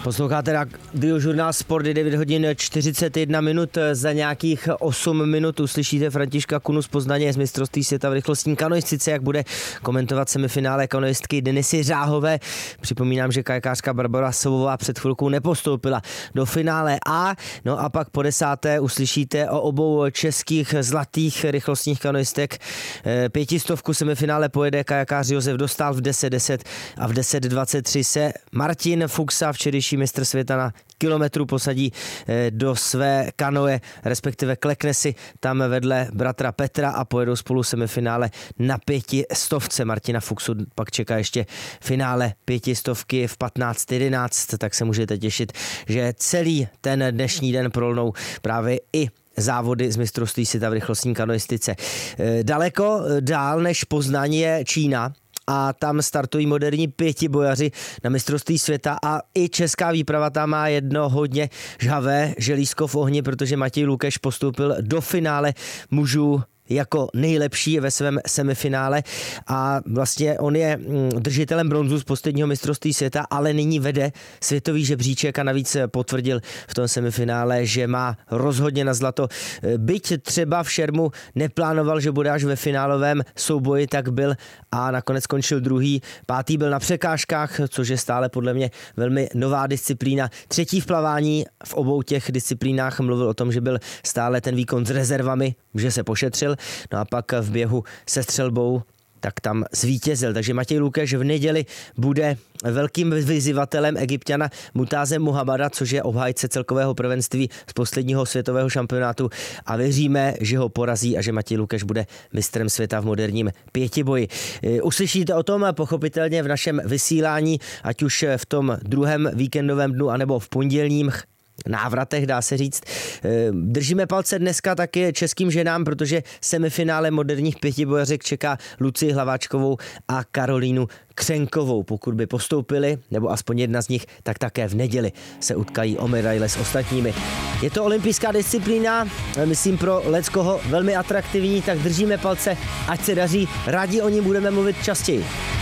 Posloucháte Radiožurnál Sport, 9 hodin 41 minut. Za nějakých 8 minut uslyšíte Františka Kunu z Poznaně z mistrovství světa v rychlostní kanoistice, jak bude komentovat semifinále kanoistky Denisy Řáhové. Připomínám, že kajakářka Barbora Sovová před chvilkou nepostoupila do finále A. No a pak po 10. uslyšíte o obou českých zlatých rychlostních kanoistek. 500 semifinále pojede kajakář Josef Dostál v 10:10 a v 10:23 se Martin Fuxa, včerejší mistr světa na kilometru, posadí do své kanoe, respektive klekne si tam vedle bratra Petra a pojedou spolu semifinále na 500. Martina Fuxu pak čeká ještě finále 500 v 15:11, tak se můžete těšit, že celý ten dnešní den prolnou právě i závody z mistrovství světa v rychlostní kanoistice. Daleko dál než Poznaň je Čína a tam startují moderní pětibojaři na mistrovství světa a i česká výprava tam má jedno hodně žhavé želízko v ohni, protože Matěj Lukeš postoupil do finále mužů jako nejlepší ve svém semifinále a vlastně on je držitelem bronzu z posledního mistrovství světa, ale nyní vede světový žebříček a navíc potvrdil v tom semifinále, že má rozhodně na zlato. Byť třeba v šermu neplánoval, že bude až ve finálovém souboji, tak byl a nakonec skončil druhý. Pátý byl na překážkách, což je stále podle mě velmi nová disciplína. Třetí v plavání, v obou těch disciplínách mluvil o tom, že byl stále ten výkon s rezervami, že se pošetřil. No a pak v běhu se střelbou tak tam zvítězil. Takže Matěj Lukeš v neděli bude velkým vyzývatelem Egypťana Mutáze Muhammada, což je obhájce celkového prvenství z posledního světového šampionátu a věříme, že ho porazí a že Matěj Lukeš bude mistrem světa v moderním pětiboji. Uslyšíte o tom pochopitelně v našem vysílání, ať už v tom druhém víkendovém dnu, anebo v pondělním návratech, dá se říct. Držíme palce dneska taky českým ženám, protože semifinále moderních pětibojařek čeká Lucii Hlaváčkovou a Karolínu Křenkovou. Pokud by postoupili, nebo aspoň jedna z nich, tak také v neděli se utkají o medaile s ostatními. Je to olympijská disciplína, myslím pro leckoho velmi atraktivní, tak držíme palce, ať se daří. Rádi o ní budeme mluvit častěji.